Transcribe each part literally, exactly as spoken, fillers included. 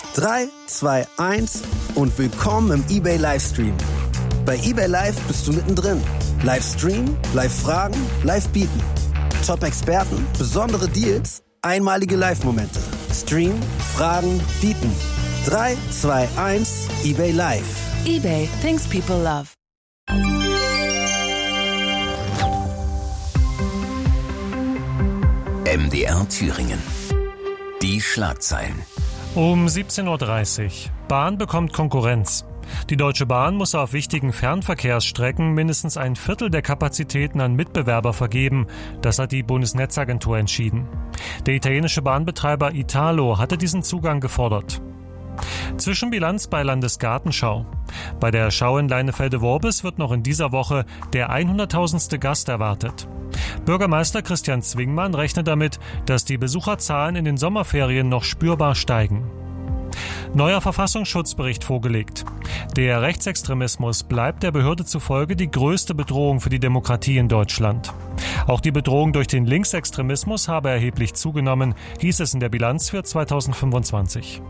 drei, zwei, eins und willkommen im eBay Livestream. Bei eBay Live bist du mittendrin. Live streamen, live fragen, live bieten. Top-Experten, besondere Deals, einmalige Live-Momente. Stream, fragen, bieten. drei, zwei, eins, eBay Live. eBay, things people love. M D R Thüringen. Die Schlagzeilen. Um siebzehn Uhr dreißig. Bahn bekommt Konkurrenz. Die Deutsche Bahn muss auf wichtigen Fernverkehrsstrecken mindestens ein Viertel der Kapazitäten an Mitbewerber vergeben. Das hat die Bundesnetzagentur entschieden. Der italienische Bahnbetreiber Italo hatte diesen Zugang gefordert. Zwischenbilanz bei Landesgartenschau. Bei der Schau in Leinefelde-Worbis wird noch in dieser Woche der hunderttausendste Gast erwartet. Bürgermeister Christian Zwingmann rechnet damit, dass die Besucherzahlen in den Sommerferien noch spürbar steigen. Neuer Verfassungsschutzbericht vorgelegt. Der Rechtsextremismus bleibt der Behörde zufolge die größte Bedrohung für die Demokratie in Deutschland. Auch die Bedrohung durch den Linksextremismus habe erheblich zugenommen, hieß es in der Bilanz für zweitausendfünfundzwanzig.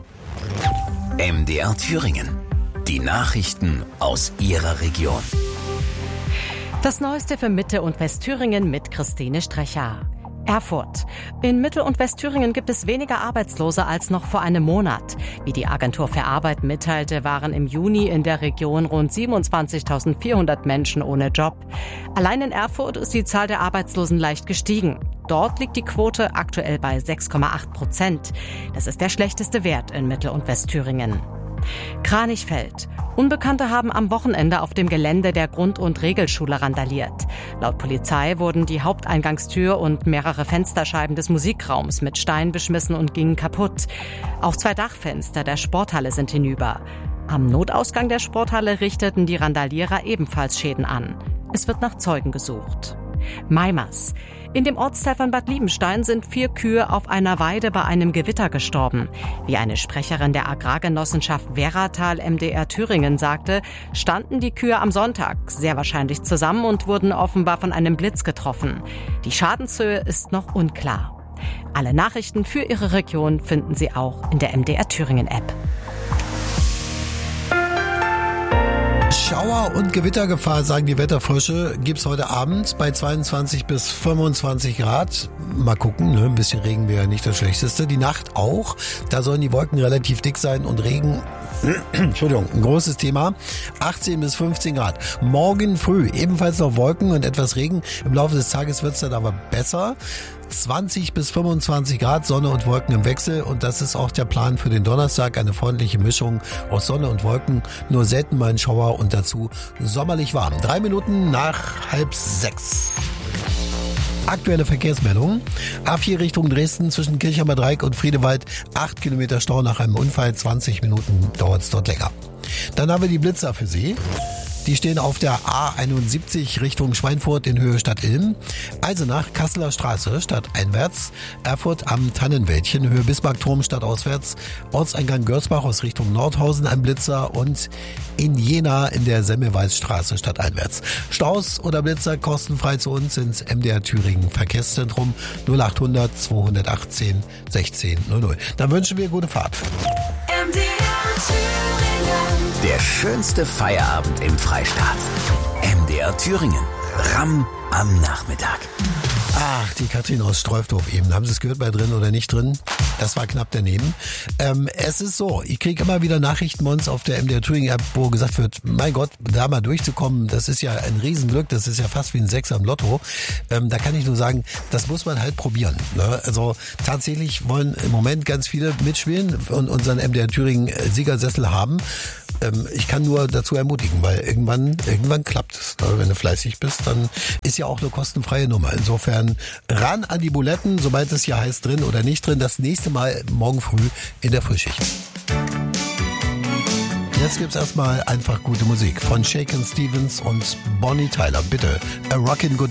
M D R Thüringen. Die Nachrichten aus Ihrer Region. Das Neueste für Mitte- und Westthüringen mit Christine Strecher. Erfurt. In Mittel- und Westthüringen gibt es weniger Arbeitslose als noch vor einem Monat. Wie die Agentur für Arbeit mitteilte, waren im Juni in der Region rund siebenundzwanzigtausendvierhundert Menschen ohne Job. Allein in Erfurt ist die Zahl der Arbeitslosen leicht gestiegen. Dort liegt die Quote aktuell bei sechs Komma acht Prozent. Das ist der schlechteste Wert in Mittel- und Westthüringen. Kranichfeld. Unbekannte haben am Wochenende auf dem Gelände der Grund- und Regelschule randaliert. Laut Polizei wurden die Haupteingangstür und mehrere Fensterscheiben des Musikraums mit Steinen beschmissen und gingen kaputt. Auch zwei Dachfenster der Sporthalle sind hinüber. Am Notausgang der Sporthalle richteten die Randalierer ebenfalls Schäden an. Es wird nach Zeugen gesucht. Meimers. In dem Ortsteil von Bad Liebenstein sind vier Kühe auf einer Weide bei einem Gewitter gestorben. Wie eine Sprecherin der Agrargenossenschaft Werratal M D R Thüringen sagte, standen die Kühe am Sonntag sehr wahrscheinlich zusammen und wurden offenbar von einem Blitz getroffen. Die Schadenshöhe ist noch unklar. Alle Nachrichten für Ihre Region finden Sie auch in der M D R Thüringen App. Schauer- und Gewittergefahr, sagen die Wetterfrösche, gibt's heute Abend bei zweiundzwanzig bis fünfundzwanzig Grad. Mal gucken, ne? Ein bisschen Regen wäre nicht das Schlechteste. Die Nacht auch. Da sollen die Wolken relativ dick sein und Regen, Entschuldigung, ein großes Thema. achtzehn bis fünfzehn Grad. Morgen früh ebenfalls noch Wolken und etwas Regen. Im Laufe des Tages wird's dann aber besser. zwanzig bis fünfundzwanzig Grad, Sonne und Wolken im Wechsel, und das ist auch der Plan für den Donnerstag. Eine freundliche Mischung aus Sonne und Wolken, nur selten mal ein Schauer und dazu sommerlich warm. Drei Minuten nach halb sechs. Aktuelle Verkehrsmeldungen. A vier Richtung Dresden zwischen Kirchheimer Dreieck und Friedewald. acht Kilometer Stau nach einem Unfall. zwanzig Minuten dauert es dort länger. Dann haben wir die Blitzer für Sie. Die stehen auf der A einundsiebzig Richtung Schweinfurt in Höhe Stadt Ilm. Eisenach, Kasseler Straße stadteinwärts. Erfurt am Tannenwäldchen, Höhe Bismarckturm stadtauswärts. Ortseingang Görzbach aus Richtung Nordhausen ein Blitzer und in Jena in der Semmelweisstraße stadteinwärts. Staus oder Blitzer kostenfrei zu uns ins M D R Thüringen Verkehrszentrum null achthundert zweihundertachtzehn sechzehn null null. Dann wünschen wir gute Fahrt. M D R Thüringen. Der schönste Feierabend im Freistaat. M D R Thüringen. Ramm am Nachmittag. Ach, die Katrin aus Streufdorf eben. Haben Sie es gehört bei Drin oder nicht drin? Das war knapp daneben. Ähm, es ist so, ich kriege immer wieder Nachrichten bei uns auf der M D R Thüringen App, wo gesagt wird, mein Gott, da mal durchzukommen, das ist ja ein Riesenglück, das ist ja fast wie ein Sechser im Lotto. Ähm, da kann ich nur sagen, das muss man halt probieren. Ne? Also tatsächlich wollen im Moment ganz viele mitspielen und unseren M D R Thüringen Siegersessel haben. Ähm, ich kann nur dazu ermutigen, weil irgendwann, irgendwann klappt es. Ne? Wenn du fleißig bist, dann ist ja auch eine kostenfreie Nummer. Insofern ran an die Buletten, sobald es hier heißt drin oder nicht drin, das nächste Mal morgen früh in der Frühschicht. Jetzt gibt's erstmal einfach gute Musik von Shakin' Stevens und Bonnie Tyler. Bitte, A Rockin' Good